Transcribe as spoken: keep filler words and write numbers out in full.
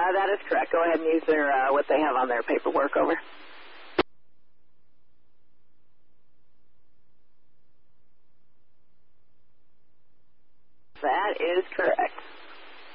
Uh, that is correct. Go ahead and use their, uh, what they have on their paperwork, over. That is correct.